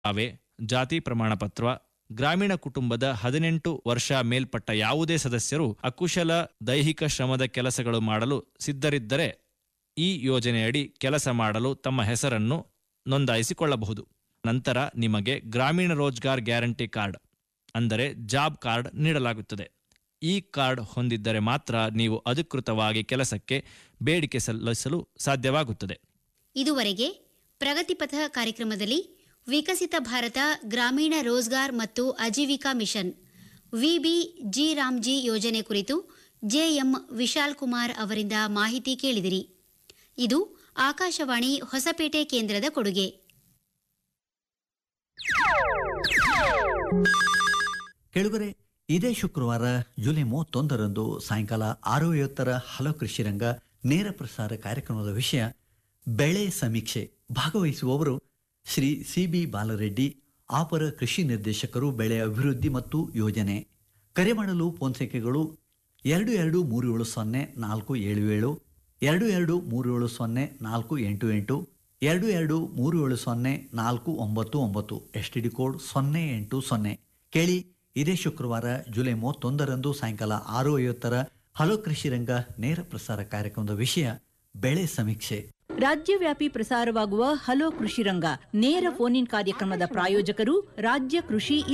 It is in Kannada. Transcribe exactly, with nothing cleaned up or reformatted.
ಪುರಾವೆ, ಜಾತಿ ಪ್ರಮಾಣ ಪತ್ರ, ಗ್ರಾಮೀಣ ಕುಟುಂಬದ ಹದಿನೆಂಟು ವರ್ಷ ಮೇಲ್ಪಟ್ಟ ಯಾವುದೇ ಸದಸ್ಯರು ಅಕುಶಲ ದೈಹಿಕ ಶ್ರಮದ ಕೆಲಸಗಳು ಮಾಡಲು ಸಿದ್ಧರಿದ್ದರೆ ಈ ಯೋಜನೆಯಡಿ ಕೆಲಸ ಮಾಡಲು ತಮ್ಮ ಹೆಸರನ್ನು ನೋಂದಾಯಿಸಿಕೊಳ್ಳಬಹುದು. ನಂತರ ನಿಮಗೆ ಗ್ರಾಮೀಣ ರೋಜ್ಗಾರ್ ಗ್ಯಾರಂಟಿ ಕಾರ್ಡ್ ಅಂದರೆ ಜಾಬ್ ಕಾರ್ಡ್ ನೀಡಲಾಗುತ್ತದೆ. ಈ ಕಾರ್ಡ್ ಹೊಂದಿದ್ದರೆ ಮಾತ್ರ ನೀವು ಅಧಿಕೃತವಾಗಿ ಕೆಲಸಕ್ಕೆ ಬೇಡಿಕೆ ಸಲ್ಲಿಸಲು ಸಾಧ್ಯವಾಗುತ್ತದೆ. ಇದುವರೆಗೆ ಪ್ರಗತಿಪಥ ಕಾರ್ಯಕ್ರಮದಲ್ಲಿ ವಿಕಸಿತ ಭಾರತ ಗ್ರಾಮೀಣ ರೋಜ್ಗಾರ್ ಮತ್ತು Aajeevika mission VB G Ramji ಯೋಜನೆ ಕುರಿತು ಜೆಎಂ ವಿಶಾಲ್ ಕುಮಾರ್ ಅವರಿಂದ ಮಾಹಿತಿ ಕೇಳಿದಿರಿ. ಇದು ಆಕಾಶವಾಣಿ ಹೊಸಪೇಟೆ ಕೇಂದ್ರದ ಕೊಡುಗೆ. ಕೆಳಗರೆ ಇದೇ ಶುಕ್ರವಾರ ಜುಲೈ ಮೂವತ್ತೊಂದರಂದು ಸಾಯಂಕಾಲ ಆರು ಐವತ್ತರ ಹಲೋ ಕೃಷಿ ರಂಗ ನೇರ ಪ್ರಸಾರ ಕಾರ್ಯಕ್ರಮದ ವಿಷಯ ಬೆಳೆ ಸಮೀಕ್ಷೆ. ಭಾಗವಹಿಸುವವರು ಶ್ರೀ ಸಿ ಬಿ ಬಾಲರೆಡ್ಡಿ, ಅಪರ ಕೃಷಿ ನಿರ್ದೇಶಕರು, ಬೆಳೆ ಅಭಿವೃದ್ಧಿ ಮತ್ತು ಯೋಜನೆ. ಕರೆ ಮಾಡಲು ಫೋನ್ ಸಂಖ್ಯೆಗಳು ಎರಡು ಎರಡು ಮೂರು ಏಳು ಸೊನ್ನೆ ನಾಲ್ಕು ಏಳು ಏಳು, ಎರಡು ಎರಡು ಮೂರು ಏಳು ಸೊನ್ನೆ ನಾಲ್ಕು ಎಂಟು ಎಂಟು, ಎರಡು ಎರಡು ಮೂರು ಏಳು ಸೊನ್ನೆ ನಾಲ್ಕು ಒಂಬತ್ತು ಒಂಬತ್ತು, ಎಸ್ ಟಿ ಡಿ ಕೋಡ್ ಸೊನ್ನೆ ಎಂಟು ಸೊನ್ನೆ. ಕೇಳಿ, ಇದೇ ಶುಕ್ರವಾರ ಜುಲೈ ಮೂವತ್ತೊಂದರಂದು ಸಾಯಂಕಾಲ ಆರು ಐವತ್ತರ ಹಲೋ ಕೃಷಿ ರಂಗ ನೇರ ಪ್ರಸಾರ ಕಾರ್ಯಕ್ರಮದ ವಿಷಯ ಬೆಳೆ ಸಮೀಕ್ಷೆ. ರಾಜ್ಯವ್ಯಾಪಿ ಪ್ರಸಾರವಾಗುವ ಹಲೋ ಕೃಷಿ ರಂಗ ನೇರ ಫೋನ್ ಇನ್ ಕಾರ್ಯಕ್ರಮದ ಪ್ರಾಯೋಜಕರು ರಾಜ್ಯ ಕೃಷಿ